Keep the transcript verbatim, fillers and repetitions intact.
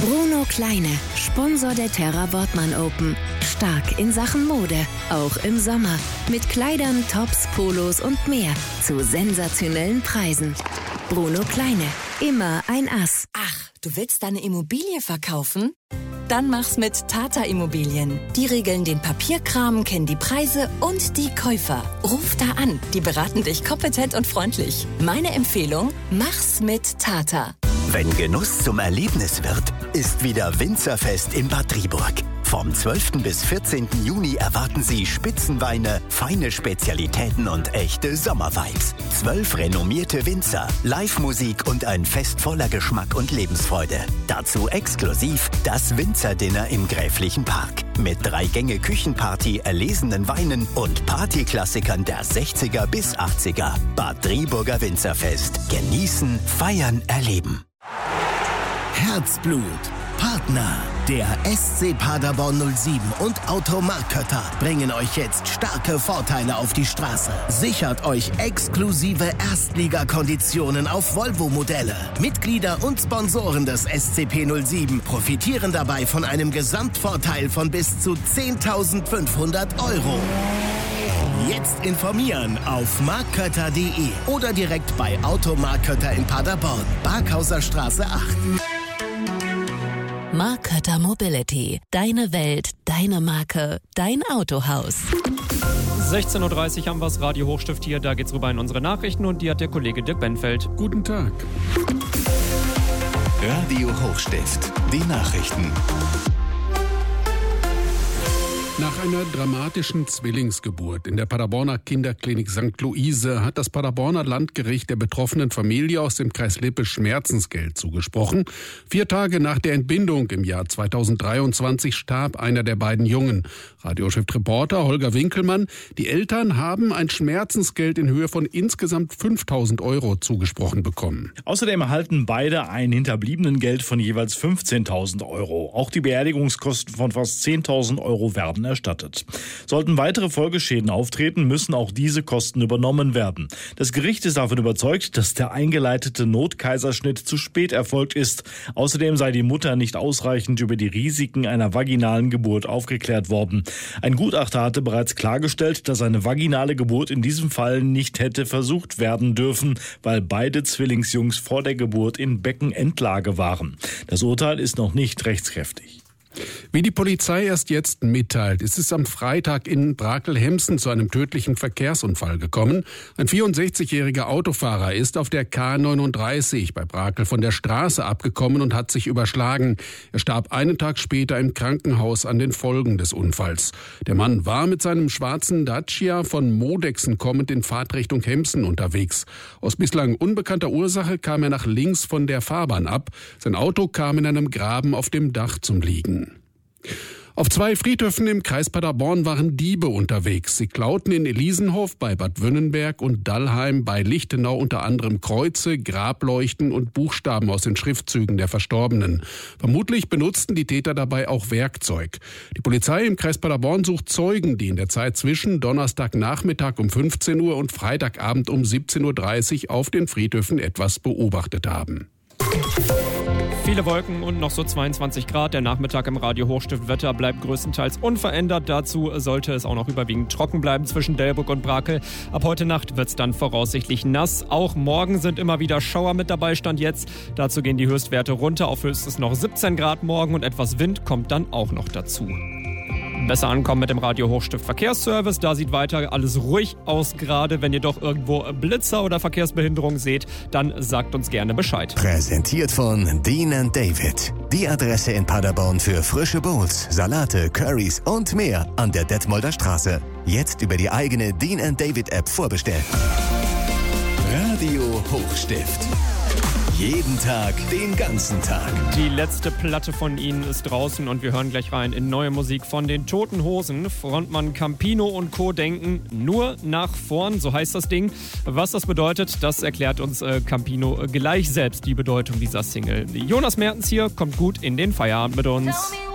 Bruno Kleine, Sponsor der Terra Wortmann Open. Stark in Sachen Mode, auch im Sommer. Mit Kleidern, Tops, Polos und mehr. Zu sensationellen Preisen. Bruno Kleine, immer ein Ass. Ach, du willst deine Immobilie verkaufen? Dann mach's mit Tata Immobilien. Die regeln den Papierkram, kennen die Preise und die Käufer. Ruf da an, die beraten dich kompetent und freundlich. Meine Empfehlung, mach's mit Tata. Wenn Genuss zum Erlebnis wird, ist wieder Winzerfest in Bad Driburg. Vom zwölften bis vierzehnten Juni erwarten Sie Spitzenweine, feine Spezialitäten und echte Sommervibes. Zwölf renommierte Winzer, Live-Musik und ein Fest voller Geschmack und Lebensfreude. Dazu exklusiv das Winzerdinner im Gräflichen Park. Mit drei Gänge Küchenparty, erlesenen Weinen und Partyklassikern der sechziger bis achtziger. Bad Driburger Winzerfest. Genießen, feiern, erleben. Herzblut. Partner, der S C Paderborn null sieben und Automark Kötter bringen euch jetzt starke Vorteile auf die Straße. Sichert euch exklusive Erstligakonditionen auf Volvo-Modelle. Mitglieder und Sponsoren des S C P null sieben profitieren dabei von einem Gesamtvorteil von bis zu zehntausendfünfhundert Euro. Jetzt informieren auf markkötter punkt de oder direkt bei Automark Kötter in Paderborn, Barkhauser Straße acht. Mark Kötter Mobility. Deine Welt, deine Marke, dein Autohaus. sechzehn Uhr dreißig haben wir das Radio Hochstift hier. Da geht's rüber in unsere Nachrichten und die hat der Kollege Dirk Benfeld. Guten Tag. Radio Hochstift. Die Nachrichten. Nach einer dramatischen Zwillingsgeburt in der Paderborner Kinderklinik Sankt Luise hat das Paderborner Landgericht der betroffenen Familie aus dem Kreis Lippe Schmerzensgeld zugesprochen. Vier Tage nach der Entbindung im Jahr zweitausenddreiundzwanzig starb einer der beiden Jungen. Radiochef-Reporter Holger Winkelmann: Die Eltern haben ein Schmerzensgeld in Höhe von insgesamt fünftausend Euro zugesprochen bekommen. Außerdem erhalten beide ein Hinterbliebenengeld von jeweils fünfzehntausend Euro. Auch die Beerdigungskosten von fast zehntausend Euro werden erstattet. Sollten weitere Folgeschäden auftreten, müssen auch diese Kosten übernommen werden. Das Gericht ist davon überzeugt, dass der eingeleitete Notkaiserschnitt zu spät erfolgt ist. Außerdem sei die Mutter nicht ausreichend über die Risiken einer vaginalen Geburt aufgeklärt worden. Ein Gutachter hatte bereits klargestellt, dass eine vaginale Geburt in diesem Fall nicht hätte versucht werden dürfen, weil beide Zwillingsjungs vor der Geburt in Beckenendlage waren. Das Urteil ist noch nicht rechtskräftig. Wie die Polizei erst jetzt mitteilt, ist es am Freitag in Brakel-Hemsen zu einem tödlichen Verkehrsunfall gekommen. Ein vierundsechzigjähriger Autofahrer ist auf der K neununddreißig bei Brakel von der Straße abgekommen und hat sich überschlagen. Er starb einen Tag später im Krankenhaus an den Folgen des Unfalls. Der Mann war mit seinem schwarzen Dacia von Modexen kommend in Fahrtrichtung Hemsen unterwegs. Aus bislang unbekannter Ursache kam er nach links von der Fahrbahn ab. Sein Auto kam in einem Graben auf dem Dach zum Liegen. Auf zwei Friedhöfen im Kreis Paderborn waren Diebe unterwegs. Sie klauten in Elisenhof bei Bad Wünnenberg und Dallheim bei Lichtenau unter anderem Kreuze, Grableuchten und Buchstaben aus den Schriftzügen der Verstorbenen. Vermutlich benutzten die Täter dabei auch Werkzeug. Die Polizei im Kreis Paderborn sucht Zeugen, die in der Zeit zwischen Donnerstagnachmittag um fünfzehn Uhr und Freitagabend um siebzehn Uhr dreißig auf den Friedhöfen etwas beobachtet haben. Viele Wolken und noch so zweiundzwanzig Grad. Der Nachmittag im Radio Hochstift Wetter bleibt größtenteils unverändert. Dazu sollte es auch noch überwiegend trocken bleiben zwischen Delbrück und Brakel. Ab heute Nacht wird es dann voraussichtlich nass. Auch morgen sind immer wieder Schauer mit dabei, Stand jetzt. Dazu gehen die Höchstwerte runter. Auf höchstens noch siebzehn Grad morgen und etwas Wind kommt dann auch noch dazu. Besser ankommen mit dem Radio Hochstift Verkehrsservice. Da sieht weiter alles ruhig aus. Gerade wenn ihr doch irgendwo Blitzer oder Verkehrsbehinderung seht, dann sagt uns gerne Bescheid. Präsentiert von Dean and David. Die Adresse in Paderborn für frische Bowls, Salate, Currys und mehr an der Detmolder Straße. Jetzt über die eigene Dean and David App vorbestellen. Radio Hochstift. Jeden Tag, den ganzen Tag. Die letzte Platte von ihnen ist draußen und wir hören gleich rein in neue Musik von den Toten Hosen. Frontmann Campino und Co. denken nur nach vorn, so heißt das Ding. Was das bedeutet, das erklärt uns äh, Campino gleich selbst, die Bedeutung dieser Single. Jonas Mertens hier kommt gut in den Feierabend mit uns.